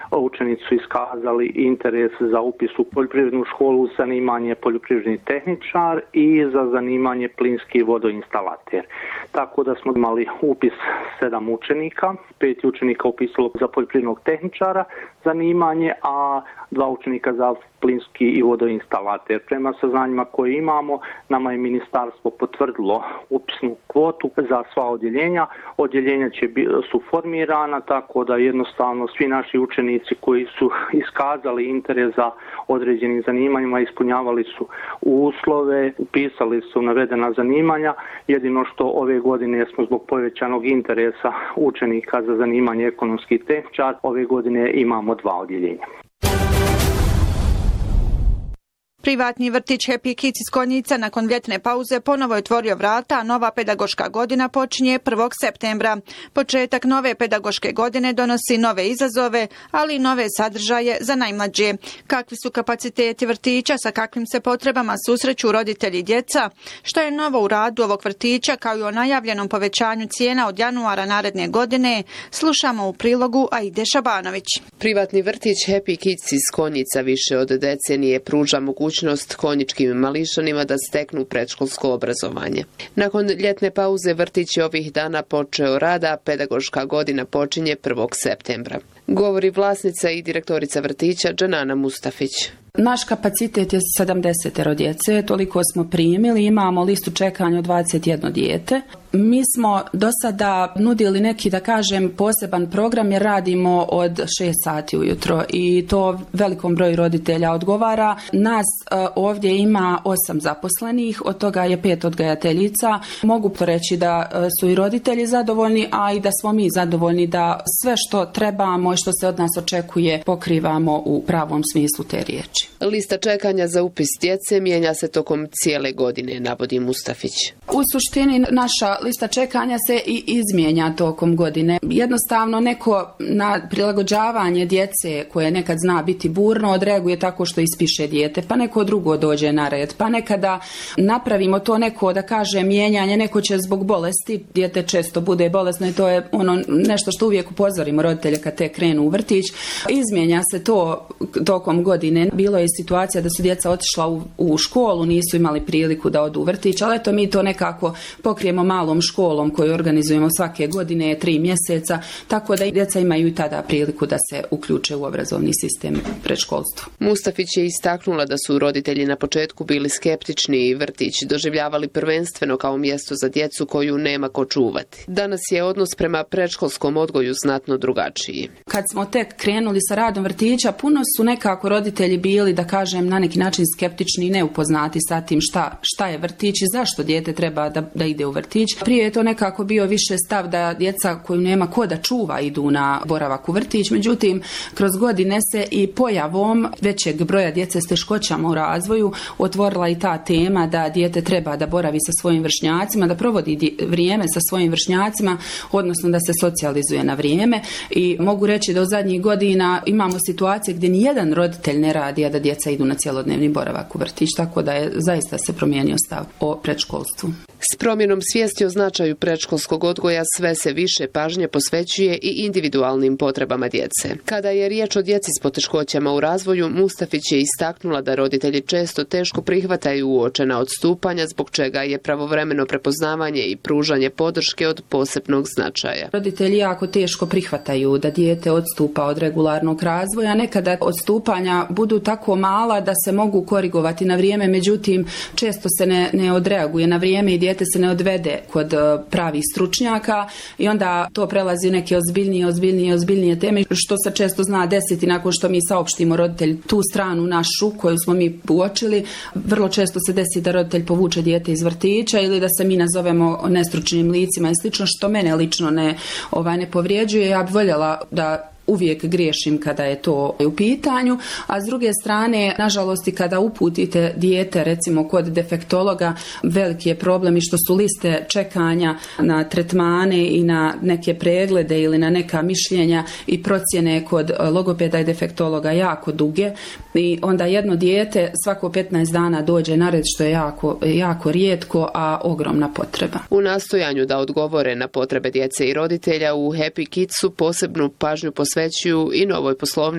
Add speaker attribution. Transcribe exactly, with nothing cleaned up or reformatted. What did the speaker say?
Speaker 1: učenici su iskazali interes za upis u poljoprivrednu školu, zanimanje poljoprivredni tehničar i za zanimanje plinski vodoinstalater. Tako da smo imali upis sedam učenika, pet učenika upisalo za poljoprivrednog tehničara zanimanje, a dva učenika za plinski i vodoinstalater. Prema saznanjima koje imamo, nama je ministarstvo potvrdilo upisnu kvotu za sva odjeljenja. Odjeljenja će su formirana, tako da jednostavno svi naši učenici koji su iskazali interes za određenim zanimanjima, ispunjavali su uslove, upisali su navedena zanimanja. Jedino što ove godine smo zbog povećanog interesa učenika za zanimanje ekonomski tehničar, ove godine imamo dva odjeljenja.
Speaker 2: Privatni vrtić Happy Kids iz Konjica nakon ljetne pauze ponovo je otvorio vrata, a nova pedagoška godina počinje prvog septembra. Početak nove pedagoške godine donosi nove izazove, ali i nove sadržaje za najmlađe. Kakvi su kapaciteti vrtića, sa kakvim se potrebama susreću roditelji i djeca? Što je novo u radu ovog vrtića, kao i o najavljenom povećanju cijena od januara naredne godine, slušamo u prilogu Aide Šabanović.
Speaker 3: Privatni vrtić Happy Kids iz Konjica više od decenije pruža mogućnost mogućnost konjičkim mališanima da steknu predškolsko obrazovanje. Nakon ljetne pauze vrtić je ovih dana počeo rada, a pedagoška godina počinje prvog septembra. Govori vlasnica i direktorica vrtića Dženana Mustafić.
Speaker 4: Naš kapacitet je sedamdeset djece, toliko smo primili, imamo listu čekanja od dvadeset jedno dijete. Mi smo do sada nudili neki, da kažem, poseban program jer radimo od šest sati ujutro i to velikom broju roditelja odgovara. Nas ovdje ima osam zaposlenih, od toga je pet odgajateljica. Mogu to reći da su i roditelji zadovoljni, a i da smo mi zadovoljni da sve što trebamo i što se od nas očekuje pokrivamo u pravom smislu te riječi.
Speaker 3: Lista čekanja za upis djece mijenja se tokom cijele godine, navodi Mustafić.
Speaker 4: U suštini naša lista čekanja se i izmijenja tokom godine. Jednostavno neko na prilagođavanje djece koje nekad zna biti burno odreaguje tako što ispiše dijete, pa neko drugo dođe na red, pa nekada napravimo to neko, da kaže, mijenjanje, neko će zbog bolesti, dijete često bude bolesno i to je ono nešto što uvijek upozorimo roditelje kad te krenu u vrtić. Izmijenja se to tokom godine. Bilo je situacija da su djeca otišla u, u školu, nisu imali priliku da odu u vrtić, ali eto mi to nekako pokrijemo malom školom koju organizujemo svake godine, tri mjeseca, tako da i djeca imaju i tada priliku da se uključe u obrazovni sistem predškolstva.
Speaker 3: Mustafić je istaknula da su roditelji na početku bili skeptični i vrtić doživljavali prvenstveno kao mjesto za djecu koju nema ko čuvati. Danas je odnos prema predškolskom odgoju znatno drugačiji.
Speaker 4: Kad smo tek krenuli sa radom vrtića, puno su nekako roditelji bili, da kažem, na neki način skeptični i neupoznati sa tim šta, šta je vrtić i zašto dijete treba da, da ide u vrtić. Prije je to nekako bio više stav da djeca koju nema ko da čuva idu na boravak u vrtić, međutim, kroz godine se i pojavom većeg broja djece s teškoćama u razvoju otvorila i ta tema da dijete treba da boravi sa svojim vršnjacima, da provodi vrijeme sa svojim vršnjacima, odnosno da se socijalizuje na vrijeme, i mogu reći da u zadnjih godina imamo situacije gdje ni jedan roditelj ne radi, a da djeca idu na cjelodnevni boravak u vrtić, tako da je zaista se promijenio stav o predškolstvu.
Speaker 3: S promjenom svijesti o značaju predškolskog odgoja sve se više pažnje posvećuje i individualnim potrebama djece. Kada je riječ o djeci s poteškoćama u razvoju, Mustafić je istaknula da roditelji često teško prihvataju uočena odstupanja, zbog čega je pravovremeno prepoznavanje i pružanje podrške od posebnog značaja.
Speaker 4: Roditelji jako teško prihvataju da dijete odstupa od regularnog razvoja, nekada odstupanja budu tako mala da se mogu korigovati na vrijeme, međutim često se ne, ne odreaguje na vrijeme i dijete se ne odvede kod pravih stručnjaka i onda to prelazi u neke ozbiljnije, ozbiljnije, ozbiljnije teme, što se često zna desiti nakon što mi saopštimo roditelj tu stranu našu koju smo mi uočili. Vrlo često se desi da roditelj povuče dijete iz vrtića ili da se mi nazovemo nestručnim licima i slično, što mene lično ne, ovaj, ne povrijeđuje. Ja bih voljela da uvijek griješim kada je to u pitanju, a s druge strane, nažalost, i kada uputite dijete, recimo kod defektologa, veliki je problem i što su liste čekanja na tretmane i na neke preglede ili na neka mišljenja i procjene kod logopeda i defektologa jako duge i onda jedno dijete svako petnaest dana dođe na red, što je jako, jako rijetko, a ogromna potreba.
Speaker 3: U nastojanju da odgovore na potrebe djece i roditelja u Happy Kidsu posebnu pažnju posvećuju i novoj poslovni